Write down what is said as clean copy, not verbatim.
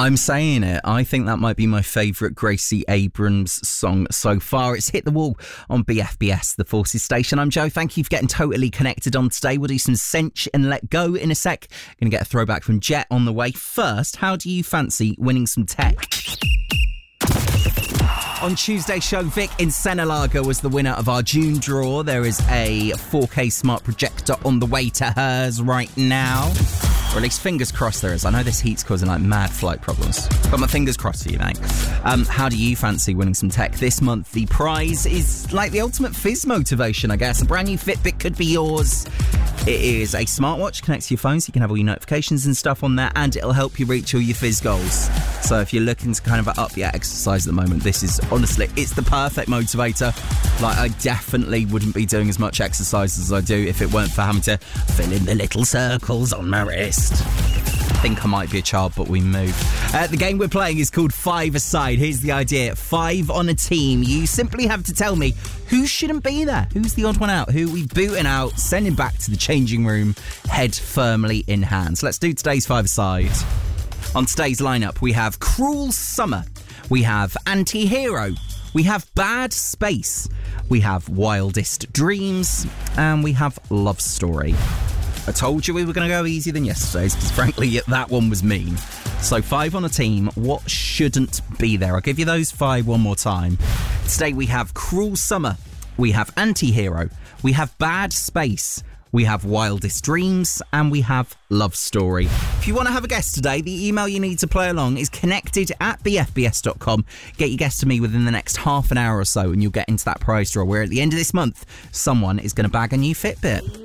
I'm saying it. I think that might be my favourite Gracie Abrams song so far. It's Hit the Wall on BFBS, the Forces station. I'm Joe. Thank you for getting totally connected on today. We'll do some Cinch and Let Go in a sec. Going to get a throwback from Jet on the way. First, how do you fancy winning some tech? On Tuesday's show, Vic in Senalaga was the winner of our June draw. There is a 4K smart projector on the way to hers right now. Or at least fingers crossed there is. I know this heat's causing mad flight problems. Got my fingers crossed for you, mate. How do you fancy winning some tech? This month, the prize is like the ultimate fizz motivation, I guess. A brand new Fitbit could be yours. It is a smartwatch, connects to your phone so you can have all your notifications and stuff on there, and it'll help you reach all your fizz goals. So if you're looking to kind of up your exercise at the moment, this is, honestly, it's the perfect motivator. Like, I definitely wouldn't be doing as much exercise as I do if it weren't for having to fill in the little circles on my wrist. I think I might be a child, but we moved. The game we're playing is called 5-a-side. Here's the idea. 5 on a team. You simply have to tell me who shouldn't be there. Who's the odd one out? Who we've booting out, sending back to the changing room, head firmly in hand. So let's do today's 5-a-side. On today's lineup, we have Cruel Summer. We have Anti-Hero. We have Bad Space. We have Wildest Dreams. And we have Love Story. I told you we were going to go easier than yesterday's because, frankly, that one was mean. So 5 on a team, what shouldn't be there? I'll give you those 5 one more time. Today we have Cruel Summer, we have Anti-Hero, we have Bad Space, we have Wildest Dreams, and we have Love Story. If you want to have a guess today, the email you need to play along is connected@bfbs.com. Get your guess to me within the next half an hour or so, and you'll get into that prize draw where at the end of this month, someone is going to bag a new Fitbit.